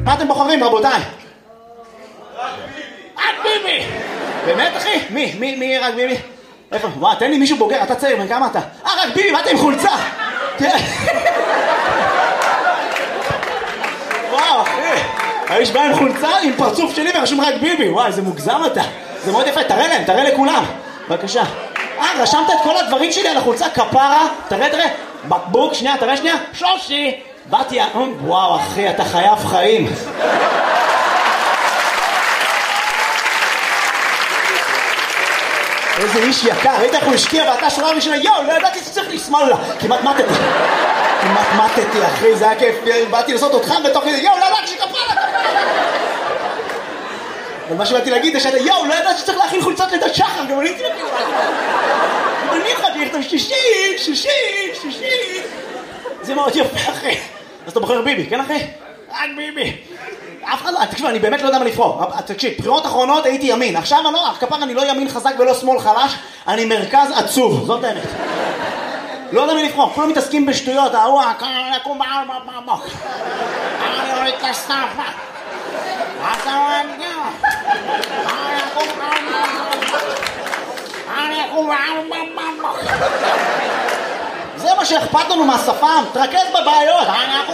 מה אתם בוחרים, רבותיי? רק ביבי! באמת, אחי? מי רק ביבי? איפה? וואי, תן לי מישהו בוגר, אתה צעיר, בן כמה אתה? רק ביבי, מה אתה עם חולצה? וואו, אחי, האיש בא עם חולצה, עם פרצוף שלי ורשום רק ביבי. וואי, זה מוגזם אתה. זה מאוד יפה, תראה להם, תראה לכולם. בבקשה. רשמת את כל הדברים שלי על החולצה, כפרה. תראה, בקבוק, שנייה, תראה שנייה. שושי. באתי, וואו, אחי, אתה חייב חיים. איזה איש יקר, ראית איך הוא השקיע ואתה שורה ראשונה, לא ידעתי שצריך לשמאל לה. כמעט מתתי, אחי, זה היה כיף, באתי לעשות אותך בתוך כדי, לא ידעתי שכפרה. אבל מה שבאתי להגיד זה שאתה, לא ידעתי שצריך להכין חולצות לידת שחר, גם אני תלכי. אני חייתי לכתוב שישי. זה מאוד יפה, אחי. אז אתה בוחר ביבי, כן אחי? רק ביבי. אף אחד לא, תקשיב, אני באמת לא יודע מה לבחור. תקשיב, בחירות אחרונות הייתי ימין. עכשיו אני לא ימין חזק ולא שמאל חלש, אני מרכז עצוב, זאת האמת. לא יודע מה לבחור, כולם מתעסקים בשטויות, אני אוריד את הסטאפה. זה מה שאכפת לנו מהשפם, תרכז בבעיות.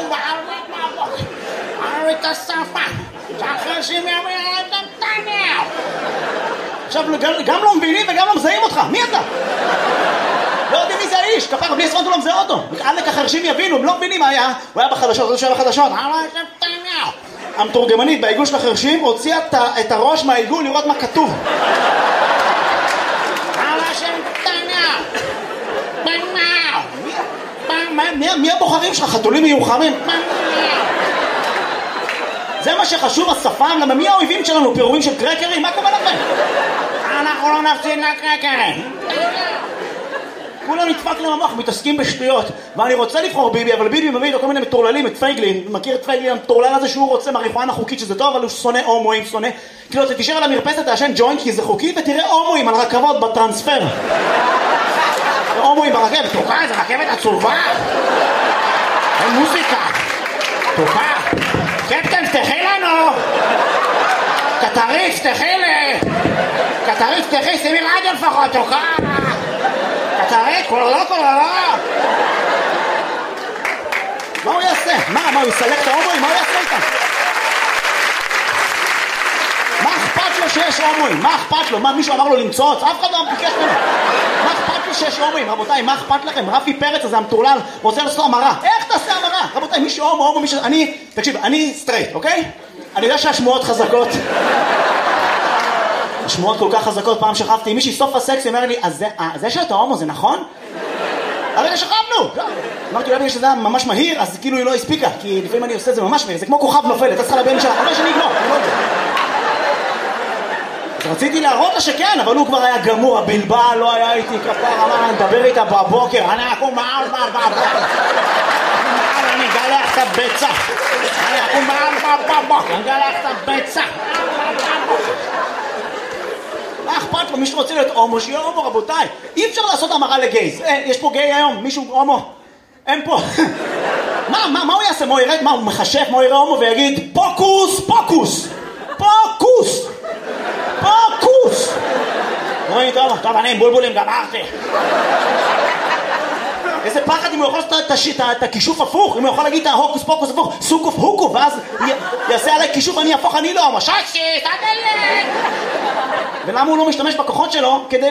את השפה שהחרשים ימין על נתניהו. עכשיו גם לא מבינים וגם לא מזהים אותך. מי אתה? לא יודעים מי זה האיש, כפר בלי עשרות הוא לא מזהה אותו. עלק החרשים יבינו, הם לא מבינים מה היה. הוא היה בחדשות, הוא שואל בחדשות המתורגמנית בעיגול של החרשים הוציאה את הראש מהעיגול לראות מה כתוב. מי הבוחרים שלך? חתולים מיוחמים? זה מה שחשוב, השפם, למה מי האויבים שלנו? פירורים של קרקרים? מה קורה לכם? אנחנו לא נפסיד לקרקרים. כולם נדפק להם המוח, מתעסקים בשטויות. ואני רוצה לבחור ביבי, אבל ביבי מביא לו כל מיני מטורללים, את פייגלין. מכיר את פייגלין המטורלל הזה שהוא רוצה מריחואנה חוקית שזה טוב, אבל הוא שונא הומואים, שונא. כאילו, אתה תישאר על המרפסת, תעשן ג'וינט כי זה חוקי, ותראה הומואים על רכבות בטרנספר. הומואים ברכבת, תוקע, זה רכבת עצובה. אין מוזיקה. תוקע. קפטן, תחי לנו! קטריץ, תחי לי! קטריץ, תחי, שימי רדיו לפחות, תוקע! קטריץ, כולו! מה הוא יעשה? מה הוא יסלק את ההומואים? מה הוא יעשה איתם? מה אכפת לו שיש הומואים? מה אכפת לו? מה, מישהו אמר לו למצוץ? אף אחד לא ביקש ממנו. מה אכפת לו שיש הומואים? רבותיי, מה אכפת לכם? רפי פרץ הזה המטורלל רוצה לעשות המרה. איך תעשה המרה? רבותיי, מישהו הומו, מישהו... תקשיב, אני סטרייט, אוקיי? אני יודע שהשמועות חזקות. השמועות כל כך חזקות, פעם שכבתי עם מישהי סוף הסקס, היא אמרה לי, אז זה שאתה הומו זה נכון? הרי שכבנו! אמרתי לה, בגלל שזה היה ממש מהיר, אז כאילו היא לא הספיקה, כי לפעמים אני עושה את זה ממש מהיר, זה כמו כוכב נופל, אתה צריכה להבין שלה, אבל שאני אגמור, אני לא יודע. אז רציתי להראות לה שכן, אבל הוא כבר היה גמור, הבלבל לא היה איתי כפר, אמר, אני מדבר איתה בבוקר, אני אקום מעל, אני אגלח את הביצה, אני אקום מעל בבוקר, אני אגלח את הביצה. מה אכפת לו? מישהו רוצה להיות הומו, שיהיה הומו, רבותיי. אי אפשר לעשות המרה לגייז. יש פה גיי היום? מישהו הומו? אין פה. מה הוא יעשה? מה הוא ירד? מה הוא מחשף? מה הוא יראה הומו ויגיד פוקוס! רואים את הומו? טוב, אני עם בולבולים גמרתי. איזה פחד אם הוא יכול לעשות את הכישוף הפוך, אם הוא יכול להגיד את ההוקוס פוקוס הפוך, סוקוף הוקו, ואז יעשה עליי כישוף, אני אהפוך, אני לא הומו. שושי, תדלק! ולמה הוא לא משתמש בכוחות שלו כדי